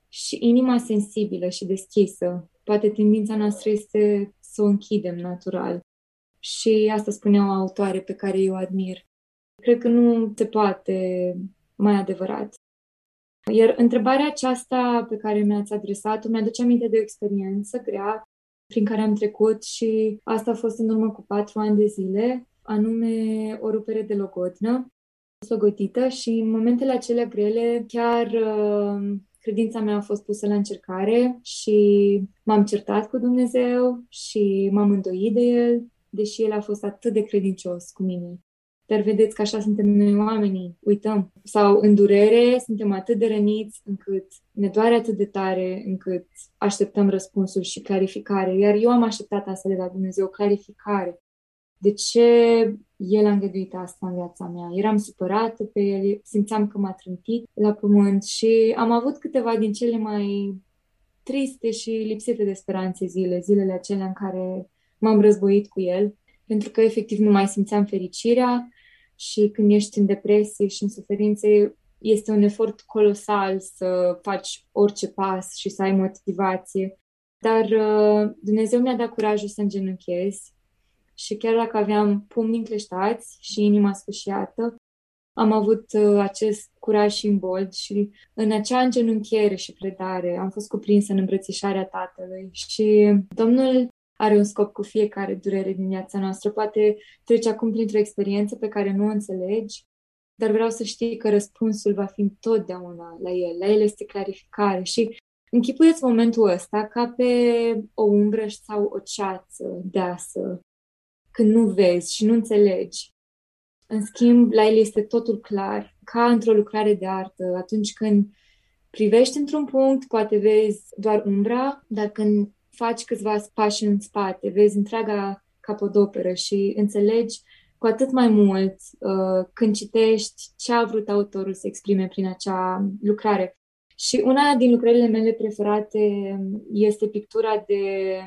și inima sensibilă și deschisă. Poate tendința noastră este să o închidem natural. Și asta spunea o autoare pe care eu o admir. Cred că nu se poate mai adevărat. Iar întrebarea aceasta pe care mi-ați adresat-o mi-aduce aminte de o experiență grea prin care am trecut și asta a fost în urmă cu 4 ani de zile, anume o rupere de logodnă, slogodită și în momentele acelea grele chiar credința mea a fost pusă la încercare și m-am certat cu Dumnezeu și m-am îndoit de El, deși El a fost atât de credincios cu mine. Dar vedeți că așa suntem noi oamenii, uităm. Sau în durere suntem atât de răniți încât ne doare atât de tare încât așteptăm răspunsuri și clarificare. Iar eu am așteptat asta de la Dumnezeu, clarificare. De ce El a îngăduit asta în viața mea? Eram supărată pe El, simțeam că m-a trântit la pământ și am avut câteva din cele mai triste și lipsite de speranțe zilele acelea în care m-am războit cu El, pentru că efectiv nu mai simțeam fericirea și când ești în depresie și în suferință este un efort colosal să faci orice pas și să ai motivație. Dar Dumnezeu mi-a dat curajul să îngenunchez și chiar dacă aveam pumnii încleștați și inima sfâșiată, am avut acest curaj și imbold și în acea îngenunchiere și predare am fost cuprinsă în îmbrățișarea Tatălui și Domnul are un scop cu fiecare durere din viața noastră. Poate treci acum printr-o experiență pe care nu o înțelegi, dar vreau să știi că răspunsul va fi întotdeauna la El. La El este clarificare și închipuieți momentul ăsta ca pe o umbră sau o ceață deasă, când nu vezi și nu înțelegi. În schimb, la El este totul clar, ca într-o lucrare de artă. Atunci când privești într-un punct, poate vezi doar umbra, dar când faci câțiva pași în spate, vezi întreaga capodoperă și înțelegi cu atât mai mult când citești ce a vrut autorul să exprime prin acea lucrare. Și una din lucrările mele preferate este pictura de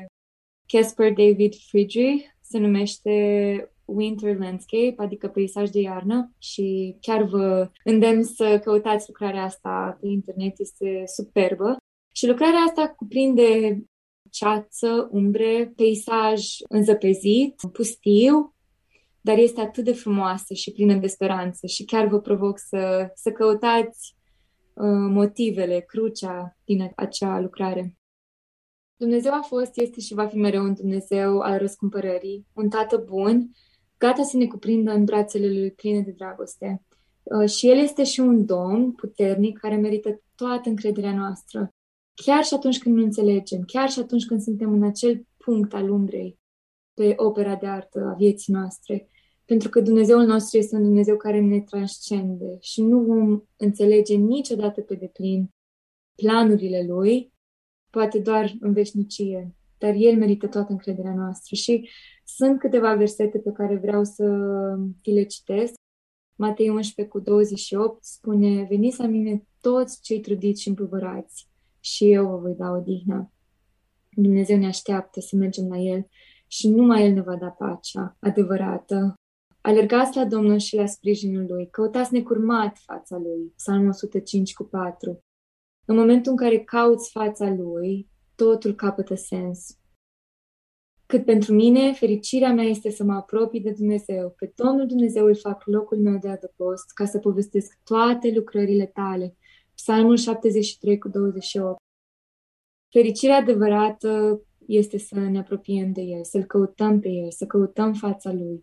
Caspar David Friedrich, se numește Winter Landscape, adică peisaj de iarnă și chiar vă îndemn să căutați lucrarea asta pe internet, este superbă. Și lucrarea asta cuprinde ceață, umbre, peisaj înzăpezit, pustiu, dar este atât de frumoasă și plină de speranță și chiar vă provoc să căutați motivele, crucea din acea lucrare. Dumnezeu a fost, este și va fi mereu un Dumnezeu al răscumpărării, un tată bun, gata să ne cuprindă în brațele Lui pline de dragoste. Și El este și un Domn puternic care merită toată încrederea noastră. Chiar și atunci când nu înțelegem, chiar și atunci când suntem în acel punct al umbrei pe opera de artă a vieții noastre. Pentru că Dumnezeul nostru este un Dumnezeu care ne transcende și nu vom înțelege niciodată pe deplin planurile Lui, poate doar în veșnicie, dar El merită toată încrederea noastră. Și sunt câteva versete pe care vreau să vi le citesc. Matei 11:28 spune: veniți la mine toți cei trudiți și împovărați și eu vă voi da odihnă. Dumnezeu ne așteaptă să mergem la El și numai El ne va da pacea adevărată. Alergați la Domnul și la sprijinul Lui, căutați necurmat fața Lui, Psalmul 105:4. În momentul în care cauți fața Lui, totul capătă sens. Cât pentru mine, fericirea mea este să mă apropii de Dumnezeu. Pe Domnul Dumnezeu îl fac locul meu de adăpost, ca să povestesc toate lucrările tale. Psalmul 73:28. Fericirea adevărată este să ne apropiem de El, să-L căutăm pe El, să căutăm fața Lui.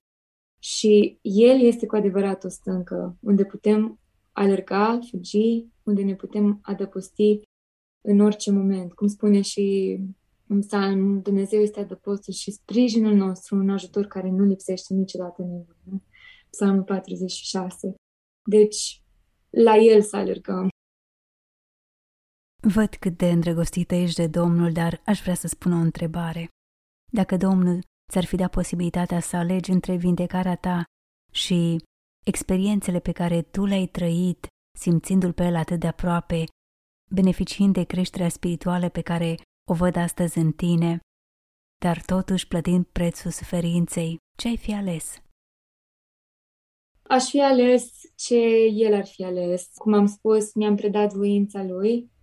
Și El este cu adevărat o stâncă unde putem alerga, fugi, unde ne putem adăposti în orice moment. Cum spune și în psalm, Dumnezeu este adăpostul și sprijinul nostru, un ajutor care nu lipsește niciodată nimeni. Psalmul 46. Deci, la El să alergăm. Văd cât de îndrăgostită ești de Domnul, dar aș vrea să spun o întrebare. Dacă Domnul ți-ar fi dat posibilitatea să alegi între vindecarea ta și experiențele pe care tu le-ai trăit, simțindu-l pe El atât de aproape, beneficiind de creșterea spirituală pe care o văd astăzi în tine, dar totuși plătind prețul suferinței, ce ai fi ales? Aș fi ales ce El ar fi ales. Cum am spus, mi-am predat voința Lui